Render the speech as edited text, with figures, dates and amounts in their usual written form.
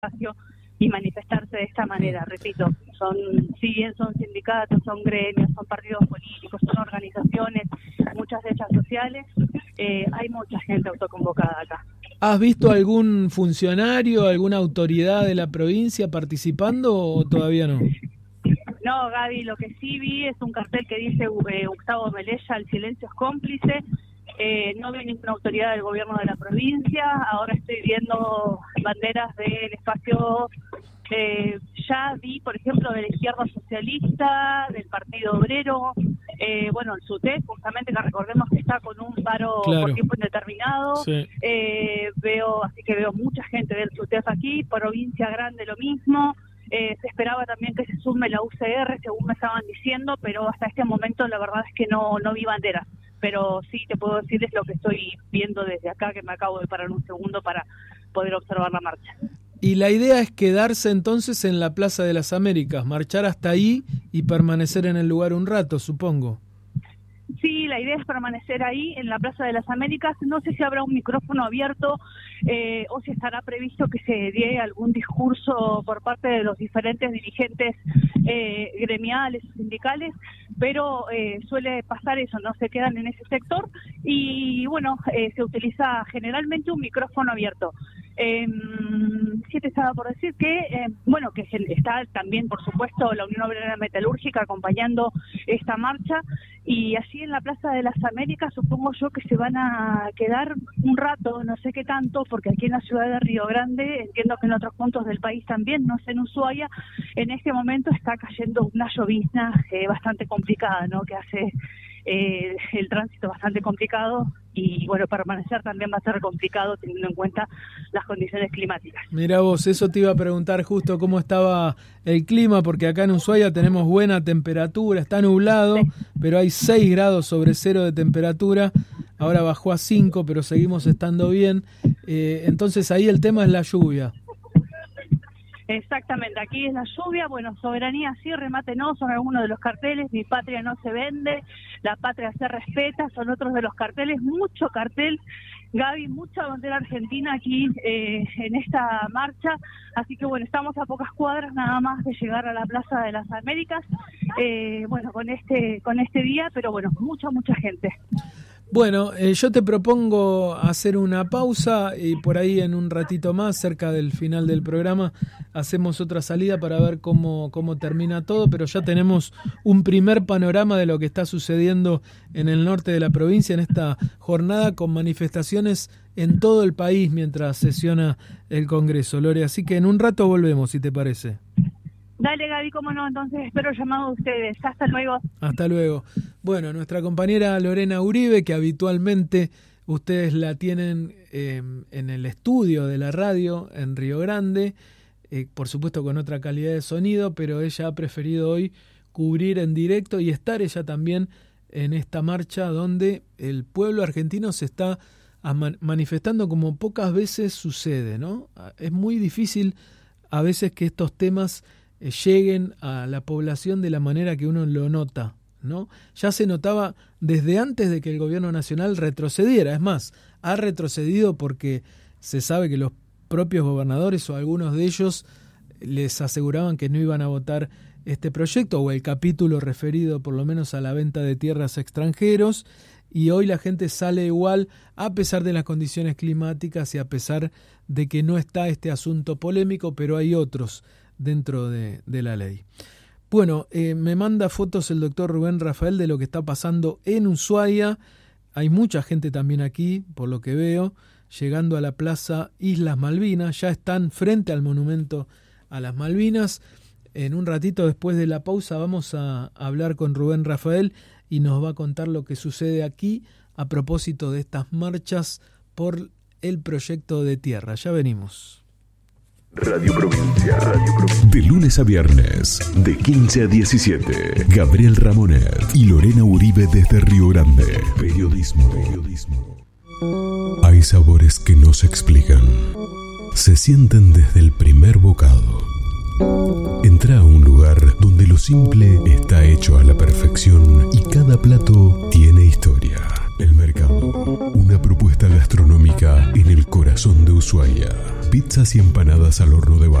espacio y manifestarse de esta manera. Repito, si bien son sindicatos, son gremios, son partidos políticos, son organizaciones, muchas de ellas sociales, hay mucha gente autoconvocada acá. ¿Has visto algún funcionario, alguna autoridad de la provincia participando o todavía no? No, Gaby, lo que sí vi es un cartel que dice Gustavo Melella, el silencio es cómplice. No vi ninguna autoridad del gobierno de la provincia. Ahora estoy viendo banderas del espacio. Ya vi, por ejemplo, de la izquierda socialista, del Partido Obrero, el SUTEF, justamente, que recordemos que está con un paro por tiempo indeterminado. Sí. Veo mucha gente del SUTEF aquí, provincia grande lo mismo. Se esperaba también que se sume la UCR, según me estaban diciendo, pero hasta este momento la verdad es que no vi banderas. Pero sí te puedo decir es lo que estoy viendo desde acá, que me acabo de parar un segundo para poder observar la marcha. Y la idea es quedarse entonces en la Plaza de las Américas, marchar hasta ahí y permanecer en el lugar un rato, supongo. Sí, la idea es permanecer ahí en la Plaza de las Américas. No sé si habrá un micrófono abierto o si estará previsto que se dé algún discurso por parte de los diferentes dirigentes gremiales o sindicales, pero suele pasar eso, no se quedan en ese sector y se utiliza generalmente un micrófono abierto. Sí te estaba por decir que está también, por supuesto, la Unión Obrera Metalúrgica acompañando esta marcha, y allí en la Plaza de las Américas supongo yo que se van a quedar un rato, no sé qué tanto, porque aquí en la ciudad de Río Grande, entiendo que en otros puntos del país también, no sé, en Ushuaia, en este momento está cayendo una llovizna bastante complicada, ¿no? Que hace el tránsito bastante complicado y permanecer también va a ser complicado teniendo en cuenta las condiciones climáticas. Mira vos, eso te iba a preguntar justo cómo estaba el clima, porque acá en Ushuaia tenemos buena temperatura, está nublado, sí, pero hay 6 grados sobre cero de temperatura, ahora bajó a 5, pero seguimos estando bien, entonces ahí el tema es la lluvia. Exactamente, aquí es la lluvia, soberanía sí, remate no, son algunos de los carteles, mi patria no se vende, la patria se respeta, son otros de los carteles, mucho cartel, Gaby, mucha bandera argentina aquí en esta marcha, así que estamos a pocas cuadras nada más de llegar a la Plaza de las Américas, con este día, pero mucha gente. Bueno, yo te propongo hacer una pausa y por ahí en un ratito más, cerca del final del programa, hacemos otra salida para ver cómo termina todo, pero ya tenemos un primer panorama de lo que está sucediendo en el norte de la provincia en esta jornada, con manifestaciones en todo el país mientras sesiona el Congreso, Lore. Así que en un rato volvemos, si te parece. Dale, Gaby, cómo no, entonces espero el llamado de ustedes. Hasta luego. Hasta luego. Bueno, nuestra compañera Lorena Uribe, que habitualmente ustedes la tienen en el estudio de la radio en Río Grande, por supuesto con otra calidad de sonido, pero ella ha preferido hoy cubrir en directo y estar ella también en esta marcha donde el pueblo argentino se está manifestando como pocas veces sucede, ¿no? Es muy difícil a veces que estos temas lleguen a la población de la manera que uno lo nota, ¿no? Ya se notaba desde antes de que el gobierno nacional retrocediera, es más, ha retrocedido porque se sabe que los propios gobernadores o algunos de ellos les aseguraban que no iban a votar este proyecto o el capítulo referido por lo menos a la venta de tierras a extranjeros, y hoy la gente sale igual a pesar de las condiciones climáticas y a pesar de que no está este asunto polémico, pero hay otros dentro de la ley. Bueno, me manda fotos el doctor Rubén Rafael de lo que está pasando en Ushuaia. Hay mucha gente también aquí, por lo que veo, llegando a la Plaza Islas Malvinas. Ya están frente al monumento a las Malvinas. En un ratito después de la pausa vamos a hablar con Rubén Rafael y nos va a contar lo que sucede aquí a propósito de estas marchas por el proyecto de tierra. Ya venimos. Radio Provincia. De lunes a viernes, de 15 a 17. Gabriel Ramonet y Lorena Uribe desde Río Grande. Periodismo. Hay sabores que no se explican. Se sienten desde el primer bocado. Entra a un lugar donde lo simple está hecho a la perfección y cada plato tiene historia. El Mercado, una propuesta gastronómica en el corazón de Ushuaia. Pizzas y empanadas al horno de barro.